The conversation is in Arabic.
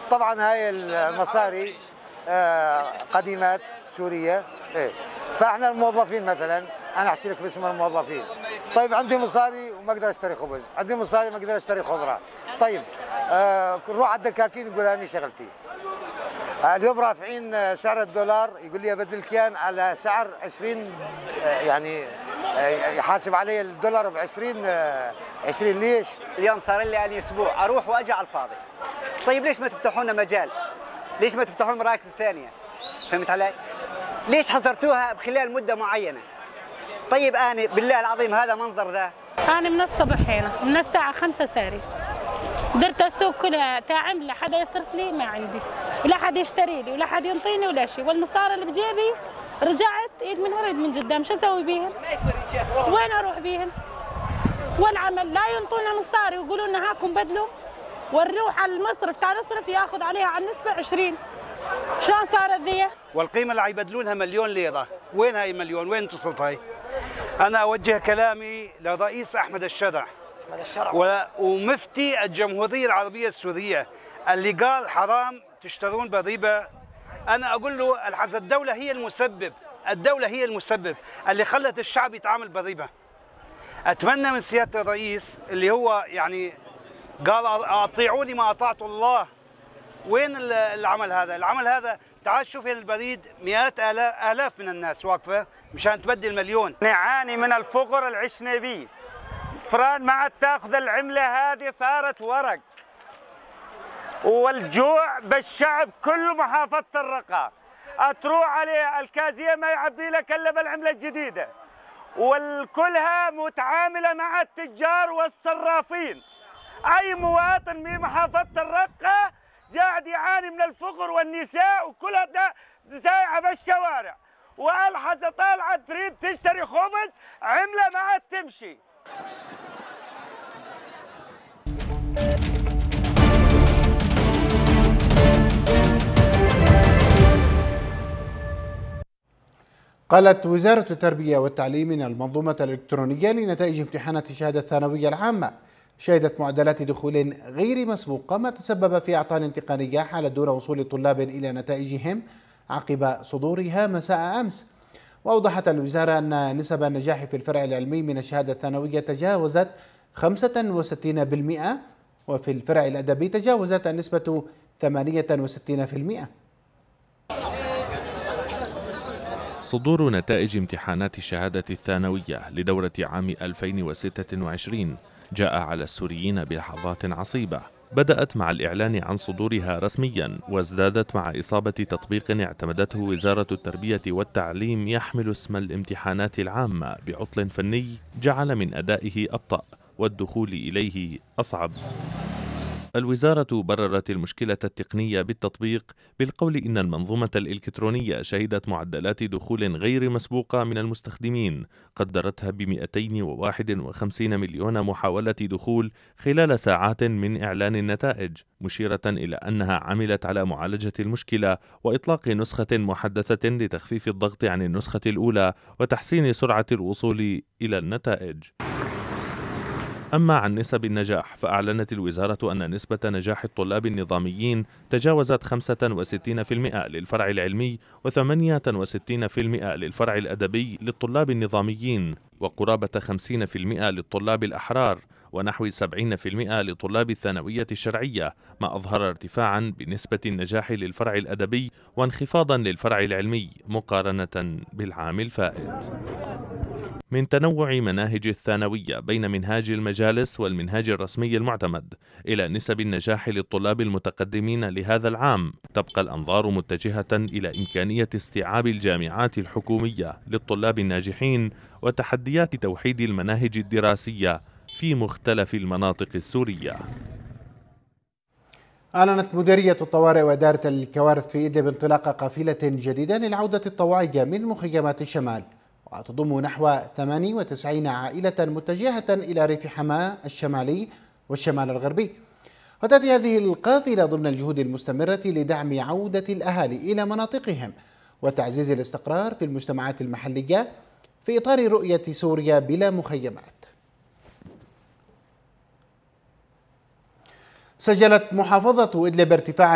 طبعا هاي المصاري قديمات سورية. فاحنا الموظفين مثلا، انا احكي لك باسم الموظفين. طيب عندي مصاري وما اقدر اشتري خبز، عندي مصاري ما اقدر اشتري خضره. طيب نروح على الدكاكين يقول هذه شغلتي. اليوم رافعين سعر الدولار، يقول لي ابدل الكيان على سعر 20، يعني يحاسب علي الدولار ب 20. ليش؟ اليوم صار لي يعني اسبوع اروح واجي على الفاضي. طيب ليش ما تفتحوا لنا مجال؟ ليش ما تفتحوا المراكز الثانيه؟ فهمت علي؟ ليش حصرتوها بخلال مده معينه؟ طيب انا بالله العظيم هذا منظر ذا. انا من الصبح هنا من الساعه 5 ساري، درت السوق كلها تاعم، لا حدا يصرف لي، ما عندي ولا حد يشتري لي ولا حد ينطيني ولا شيء، والمصاري اللي بجيبي رجعت ايد من ورا ايد من قدام، شو اسوي بيهم؟ وين اروح بيهم؟ والعمل لا ينطونا مصاري ويقولوا لنا هاكم بدلوا، ونروح على المصرف تاع نصرف ياخذ عليها على النسبه 20. شلون صارت ذي؟ والقيمه اللي يبدلونها مليون ليره، وين هاي مليون؟ وين تصرف هاي؟ انا اوجه كلامي لرئيس احمد الشرع ومفتي الجمهوريه العربيه السوريه اللي قال حرام تشترون بالربا. انا اقول له الدوله هي المسبب، الدوله هي المسبب اللي خلت الشعب يتعامل بالربا. اتمنى من سياده الرئيس اللي هو يعني قال اطيعوني ما اطعت الله، وين العمل هذا؟ العمل هذا تعال شوف البريد، مئات آلاف من الناس واقفة مشان تبدل مليون. نعاني من الفقر اللي عشنا فيه. فران ما عاد تاخذ العملة هذه، صارت ورق. والجوع بالشعب كله محافظة الرقة. تروح عليه الكازية ما يعبي لك إلا بالعملة الجديدة. والكلها متعاملة مع التجار والصرافين. أي مواطن من محافظة الرقة قاعد يعاني من الفقر، والنساء وكلها سايعة بالشوارع، والحزة طالعة تريد تشتري خبز، عملة ما عاد تمشي. قالت وزارة التربية والتعليم إن المنظومة الإلكترونية لنتائج امتحانات الشهادة الثانوية العامة شهدت معدلات دخول غير مسبوقة، ما تسبب في أعطال انتقالية حال دون وصول الطلاب إلى نتائجهم عقب صدورها مساء أمس. وأوضحت الوزارة أن نسب النجاح في الفرع العلمي من الشهادة الثانوية تجاوزت 65%، وفي الفرع الأدبي تجاوزت النسبة 68%. صدور نتائج امتحانات الشهادة الثانوية لدورة عام 2026 جاء على السوريين بلحظات عصيبة، بدأت مع الإعلان عن صدورها رسميا، وازدادت مع إصابة تطبيق اعتمدته وزارة التربية والتعليم يحمل اسم الامتحانات العامة بعطل فني جعل من أدائه أبطأ والدخول إليه أصعب. الوزارة بررت المشكلة التقنية بالتطبيق بالقول إن المنظومة الإلكترونية شهدت معدلات دخول غير مسبوقة من المستخدمين قدرتها ب 251 مليون محاولة دخول خلال ساعات من إعلان النتائج، مشيرة إلى أنها عملت على معالجة المشكلة وإطلاق نسخة محدثة لتخفيف الضغط عن النسخة الأولى وتحسين سرعة الوصول إلى النتائج. أما عن نسب النجاح، فأعلنت الوزارة أن نسبة نجاح الطلاب النظاميين تجاوزت 65% للفرع العلمي و68% للفرع الأدبي للطلاب النظاميين، وقرابة 50% للطلاب الأحرار، ونحو 70% لطلاب الثانوية الشرعية، ما أظهر ارتفاعا بنسبة النجاح للفرع الأدبي وانخفاضا للفرع العلمي مقارنة بالعام الفائت. من تنوع مناهج الثانوية بين منهاج المجالس والمنهاج الرسمي المعتمد إلى نسب النجاح للطلاب المتقدمين لهذا العام، تبقى الأنظار متجهة إلى إمكانية استيعاب الجامعات الحكومية للطلاب الناجحين وتحديات توحيد المناهج الدراسية في مختلف المناطق السورية. أعلنت مديرية الطوارئ وإدارة الكوارث في إدلب انطلاق قافلة جديدة للعودة الطوعية من مخيمات الشمال، وتضم نحو 98 عائلة متجهة إلى ريف حماة الشمالي والشمال الغربي. وتأتي هذه القافلة ضمن الجهود المستمرة لدعم عودة الأهالي إلى مناطقهم وتعزيز الاستقرار في المجتمعات المحلية في إطار رؤية سوريا بلا مخيمات. سجلت محافظة إدلب ارتفاعا